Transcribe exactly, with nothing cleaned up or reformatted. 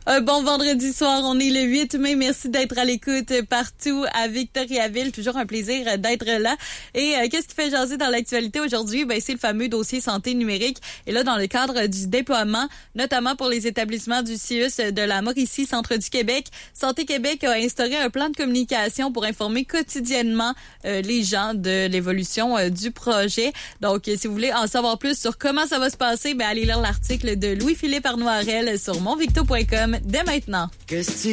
Un bon vendredi soir, on est le huit mai. Merci d'être à l'écoute partout à Victoriaville. Toujours un plaisir d'être là. Et euh, qu'est-ce qui fait jaser dans l'actualité aujourd'hui? Ben, c'est le fameux dossier santé numérique. Et là, dans le cadre du déploiement, notamment pour les établissements du C I U S de la Mauricie, Centre du Québec, Santé Québec a instauré un plan de communication pour informer quotidiennement euh, les gens de l'évolution euh, du projet. Donc, si vous voulez en savoir plus sur comment ça va se passer, ben allez lire l'article de Louis-Philippe Arnoirel sur monvicto point com dès maintenant.